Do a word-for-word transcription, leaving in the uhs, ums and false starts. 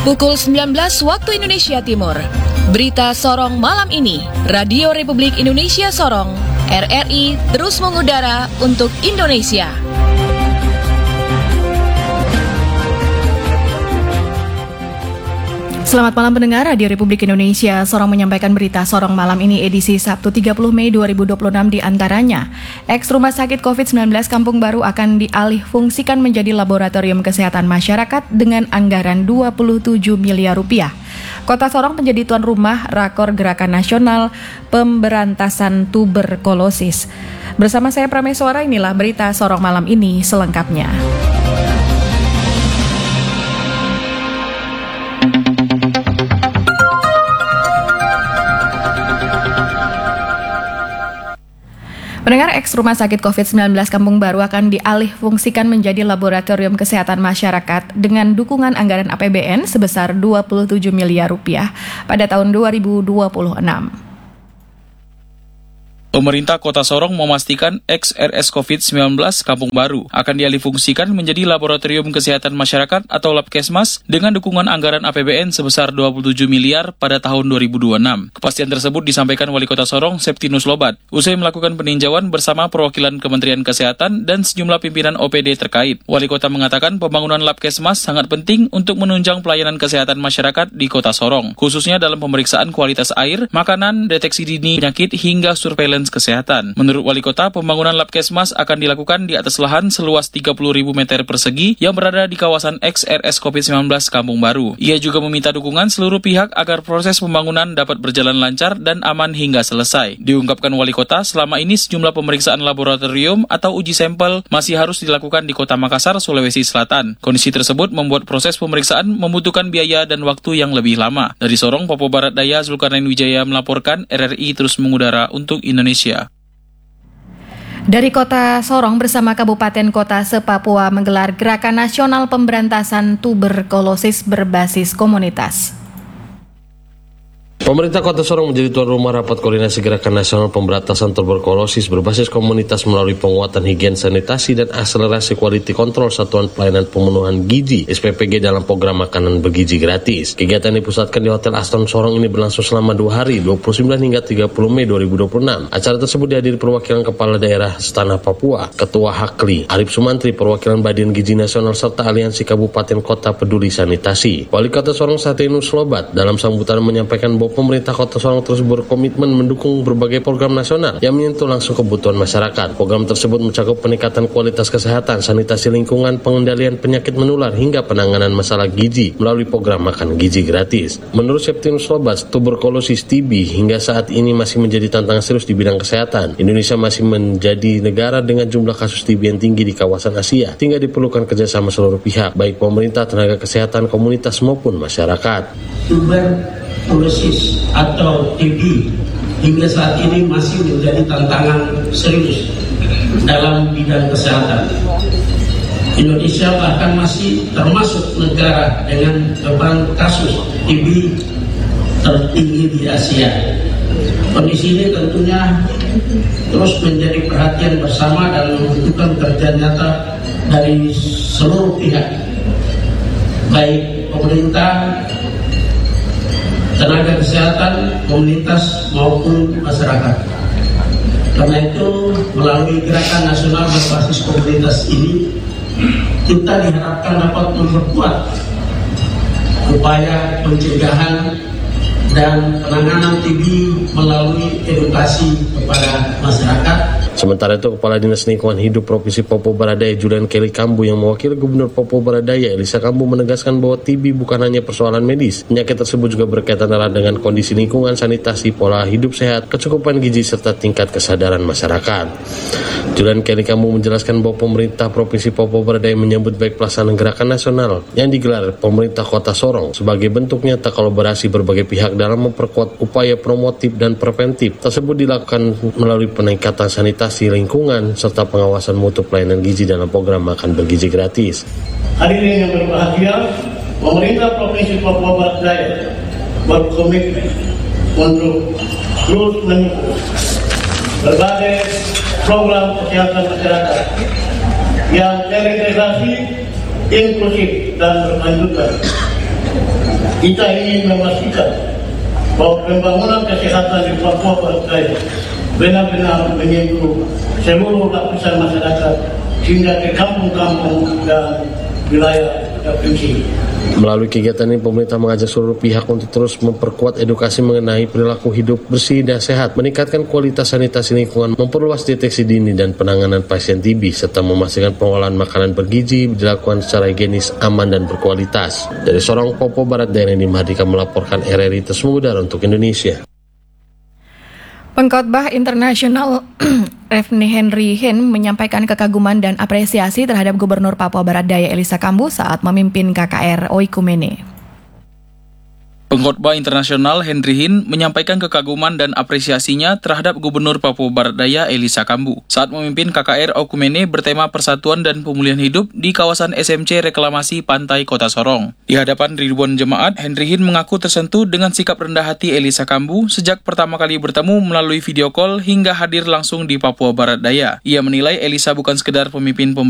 Pukul sembilan belas waktu Indonesia Timur. Berita Sorong malam ini, Radio Republik Indonesia Sorong, R R I terus mengudara untuk Indonesia. Selamat malam pendengar, Radio Republik Indonesia Sorong menyampaikan berita Sorong malam ini edisi Sabtu tiga puluh Mei dua ribu dua puluh enam di antaranya. Eks Rumah Sakit covid sembilan belas Kampung Baru akan dialih fungsikan menjadi Laboratorium Kesehatan Masyarakat dengan anggaran dua puluh tujuh miliar rupiah. Kota Sorong menjadi tuan rumah Rakor Gerakan Nasional Pemberantasan Tuberkulosis. Bersama saya Prameswara, inilah berita Sorong malam ini selengkapnya. Pendengar, eks Rumah Sakit covid sembilan belas Kampung Baru akan dialih fungsikan menjadi Laboratorium Kesehatan Masyarakat dengan dukungan anggaran A P B N sebesar dua puluh tujuh miliar rupiah pada tahun dua ribu dua puluh enam. Pemerintah Kota Sorong memastikan eks R S covid sembilan belas Kampung Baru akan dialihfungsikan menjadi Laboratorium Kesehatan Masyarakat atau Labkesmas dengan dukungan anggaran A P B N sebesar dua puluh tujuh miliar pada tahun dua ribu dua puluh enam. Kepastian tersebut disampaikan Wali Kota Sorong, Septinus Lobat, usai melakukan peninjauan bersama perwakilan Kementerian Kesehatan dan sejumlah pimpinan O P D terkait. Wali Kota mengatakan pembangunan Labkesmas sangat penting untuk menunjang pelayanan kesehatan masyarakat di Kota Sorong, khususnya dalam pemeriksaan kualitas air, makanan, deteksi dini penyakit hingga surveillance kesehatan. Menurut Wali Kota, pembangunan Labkesmas akan dilakukan di atas lahan seluas tiga puluh ribu meter persegi yang berada di kawasan eks R S covid sembilan belas Kampung Baru. Ia juga meminta dukungan seluruh pihak agar proses pembangunan dapat berjalan lancar dan aman hingga selesai. Diungkapkan Wali Kota, selama ini sejumlah pemeriksaan laboratorium atau uji sampel masih harus dilakukan di Kota Makassar, Sulawesi Selatan. Kondisi tersebut membuat proses pemeriksaan membutuhkan biaya dan waktu yang lebih lama. Dari Sorong, Papua Barat Daya, Zulkarnain Wijaya melaporkan, R R I terus mengudara untuk Indonesia. Dari Kota Sorong bersama Kabupaten Kota se-Papua menggelar Gerakan Nasional Pemberantasan Tuberkulosis berbasis komunitas. Pemerintah Kota Sorong menjadi tuan rumah rapat koordinasi Gerakan Nasional Pemberantasan Tuberkulosis berbasis komunitas melalui penguatan higien sanitasi dan akselerasi quality control Satuan Pelayanan Pemenuhan Gizi S P P G dalam program makanan bergizi gratis. Kegiatan dipusatkan di Hotel Aston Sorong ini berlangsung selama dua hari, dua puluh sembilan hingga tiga puluh Mei dua ribu dua puluh enam. Acara tersebut dihadiri perwakilan Kepala Daerah Setanah Papua, Ketua Hakli, Arif Sumantri, perwakilan Badan Gizi Nasional serta Aliansi Kabupaten Kota Peduli Sanitasi. Wali Kota Sorong Septinus Lobat dalam sambutan menyampaikan bahwa pemerintah Kota Sorong terus berkomitmen mendukung berbagai program nasional yang menyentuh langsung kebutuhan masyarakat. Program tersebut mencakup peningkatan kualitas kesehatan, sanitasi lingkungan, pengendalian penyakit menular, hingga penanganan masalah gizi melalui program makan gizi gratis. Menurut Septinus Lobat, tuberkulosis T B hingga saat ini masih menjadi tantangan serius di bidang kesehatan. Indonesia masih menjadi negara dengan jumlah kasus T B yang tinggi di kawasan Asia, sehingga diperlukan kerjasama seluruh pihak, baik pemerintah, tenaga kesehatan, komunitas maupun masyarakat. Tuberkulosis atau T B hingga saat ini masih menjadi tantangan serius dalam bidang kesehatan. Indonesia bahkan masih termasuk negara dengan beban kasus T B tertinggi di Asia. Kondisi ini tentunya terus menjadi perhatian bersama dan membutuhkan kerja nyata dari seluruh pihak, baik pemerintah, tenaga kesehatan, komunitas maupun masyarakat. Karena itu, melalui Gerakan Nasional berbasis komunitas ini, kita diharapkan dapat memperkuat upaya pencegahan dan penanganan T B melalui edukasi kepada masyarakat. Sementara itu, Kepala Dinas Lingkungan Hidup Provinsi Papua Barat Daya Julian Kelly Kambu yang mewakili Gubernur Papua Barat Daya Elisa Kambu menegaskan bahwa T B bukan hanya persoalan medis. Penyakit tersebut juga berkaitan erat dengan kondisi lingkungan, sanitasi, pola hidup sehat, kecukupan gizi, serta tingkat kesadaran masyarakat. Julian Kelly Kambu menjelaskan bahwa pemerintah Provinsi Papua Barat Daya menyambut baik pelaksanaan gerakan nasional yang digelar pemerintah Kota Sorong sebagai bentuk nyata kolaborasi berbagai pihak dalam memperkuat upaya promotif dan preventif. Tersebut dilakukan melalui peningkatan sanitasi lingkungan serta pengawasan mutu pelayanan gizi dalam program makan bergizi gratis. Hadirin yang berbahagia, pemerintah Provinsi Papua Barat Daya berkomitmen untuk terus mendukung berbagai program kesehatan masyarakat yang terintegrasi, inklusif dan berkelanjutan Kita ingin memastikan bahwa pembangunan kesehatan di Papua Barat Daya benar-benar menyentuh seluruh lapisan masyarakat hingga ke kampung-kampung dan wilayah provinsi. Melalui kegiatan ini, pemerintah mengajak seluruh pihak untuk terus memperkuat edukasi mengenai perilaku hidup bersih dan sehat, meningkatkan kualitas sanitasi lingkungan, memperluas deteksi dini dan penanganan pasien T B, serta memastikan pengolahan makanan bergizi dilakukan secara higienis, aman, dan berkualitas. Dari Sorong, Papua Barat Daya, ini Mahardika melaporkan R R I Tersebudar untuk Indonesia. Pengkhotbah internasional Refni Henry Hin menyampaikan kekaguman dan apresiasi terhadap Gubernur Papua Barat Daya Elisa Kambu saat memimpin K K R Oikumene. Pengkhotbah internasional Henry Hin menyampaikan kekaguman dan apresiasinya terhadap Gubernur Papua Barat Daya Elisa Kambu saat memimpin K K R Oikumene bertema Persatuan dan Pemulihan Hidup di kawasan S M C Reklamasi Pantai Kota Sorong. Di hadapan ribuan jemaat, Henry Hin mengaku tersentuh dengan sikap rendah hati Elisa Kambu sejak pertama kali bertemu melalui video call hingga hadir langsung di Papua Barat Daya. Ia menilai Elisa bukan sekedar pemimpin